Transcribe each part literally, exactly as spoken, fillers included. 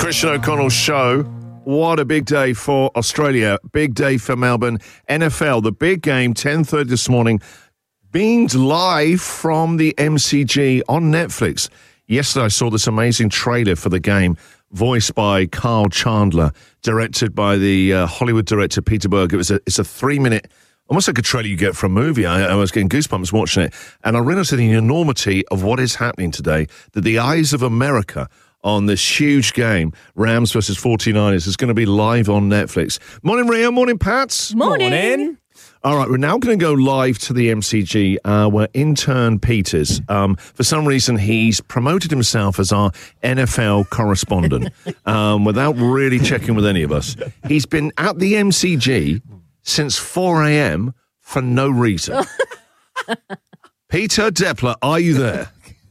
Christian O'Connell Show. What a big day for Australia. Big day for Melbourne. N F L, the big game, ten thirty this morning, beamed live from the M C G on Netflix. Yesterday I saw this amazing trailer for the game, voiced by Carl Chandler, directed by the uh, Hollywood director Peter Berg. It was a, it's a three-minute, almost like a trailer you get from a movie. I, I was getting goosebumps watching it. And I realized the enormity of what is happening today, that the eyes of America on this huge game, Rams versus forty-niners, is going to be live on Netflix. Morning, Ria. Morning, Pats. Morning. Morning. All right, we're now going to go live to the M C G, uh, where intern Peters, um, for some reason, he's promoted himself as our N F L correspondent um, without really checking with any of us. He's been at the M C G since four a.m. for no reason. Peter Depler, are you there?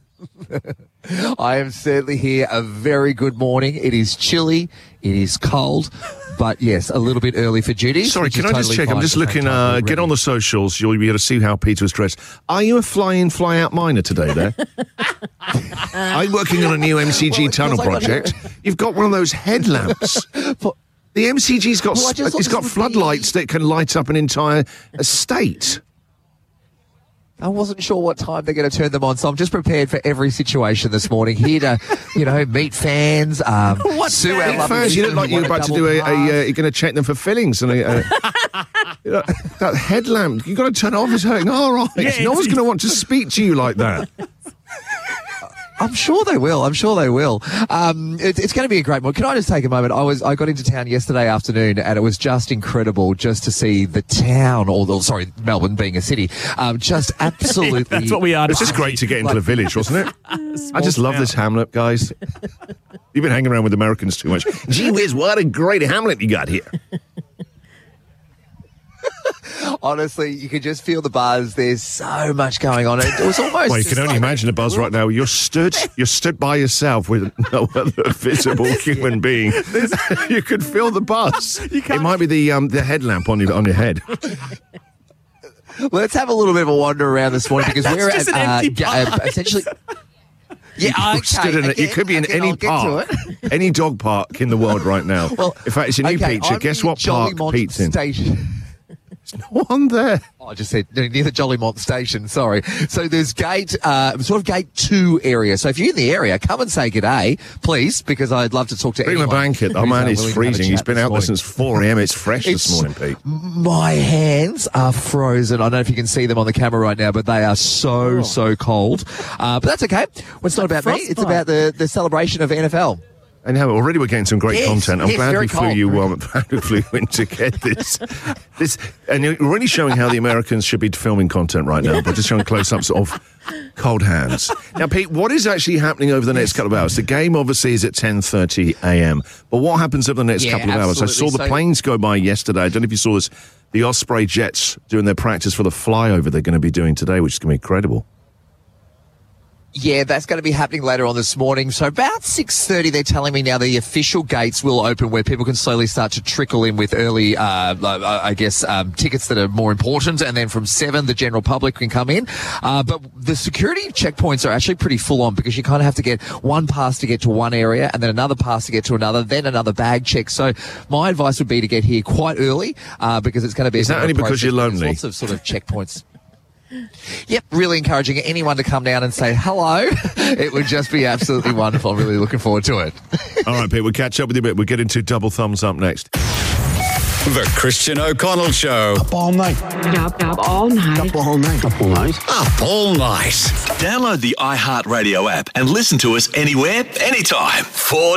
I am certainly here. A very good morning. It is chilly. It is cold. But yes, a little bit early for duty. Sorry, can I just check? I'm just looking, uh, get on the socials. You'll be able to see how Peter was dressed. Are you a fly-in, fly-out miner today there? Are you working on a new M C G well, tunnel project? You've got one of those headlamps. But, the M C G's got, well, it's got floodlights be... that can light up an entire estate. I wasn't sure what time they're going to turn them on, so I'm just prepared for every situation this morning. Here to, you know, meet fans. Um, what Sue fans? fans? You look like you're about to do a, a, a uh, you're going to check them for fillings. And a, a, you know, that headlamp, you've got to turn it off. It's hurting. All right. Yeah, no one's going to want to speak to you like that. I'm sure they will. I'm sure they will. Um, it, it's going to be a great morning. Can I just take a moment? I was I got into town yesterday afternoon, and it was just incredible just to see the town, or the, sorry, Melbourne being a city, um, just absolutely. That's what we are. It's just great to get into the village, wasn't it? I just love town. This hamlet, guys. You've been hanging around with Americans too much. Gee whiz, what a great hamlet you got here. Honestly, you can just feel the buzz. There's so much going on. It was almost. Well, you can only like imagine the buzz right now. You're stood, you're stood by yourself with no other visible human yeah. being. You could feel the buzz. It might be the um, the headlamp on your on your head. Let's have a little bit of a wander around this morning because That's we're just at an empty uh, uh, essentially. Yeah, you, okay, in a, again, you could be in again, any park, any dog park in the world right now. Well, in fact, it's a new okay, picture. I'm Guess what Jolly park Pete's in? Station. There's no one there. Oh, I just said near the Jollymont station, sorry. So there's gate, uh, sort of gate two area. So if you're in the area, come and say g'day, please, because I'd love to talk to Bring anyone. Bring my blanket. Oh, man, it's freezing. He's been out there since four a.m. It's fresh it's, this morning, Pete. My hands are frozen. I don't know if you can see them on the camera right now, but they are so, oh. so cold. Uh, but that's okay. Well, it's not about me. It's about the, the celebration of N F L. And yeah, already we're getting some great yes, content. I'm yes, glad we flew cold. you um, glad we flew in to get this. this. And you're really showing how the Americans should be filming content right now, but just showing close-ups of cold hands. Now, Pete, what is actually happening over the next yes. couple of hours? The game obviously is at ten thirty a.m., but what happens over the next yeah, couple of absolutely. hours? I saw the so, planes go by yesterday. I don't know if you saw this. The Osprey Jets doing their practice for the flyover they're going to be doing today, which is going to be incredible. Yeah, that's going to be happening later on this morning. So about six thirty, they're telling me now the official gates will open where people can slowly start to trickle in with early, uh, I guess, um, tickets that are more important. And then from seven, the general public can come in. Uh, but the security checkpoints are actually pretty full on because you kind of have to get one pass to get to one area and then another pass to get to another, then another bag check. So my advice would be to get here quite early uh, because it's going to be... Is that only because you're lonely? There's lots of sort of checkpoints. Yep, really encouraging anyone to come down and say hello. It would just be absolutely wonderful. I'm really looking forward to it. All right, Pete, we'll catch up with you a bit. We'll get into double thumbs up next. The Christian O'Connell Show. Up all night. Up, up all night. Up all night. Up all night. Up all night. Download the iHeartRadio app and listen to us anywhere, anytime. For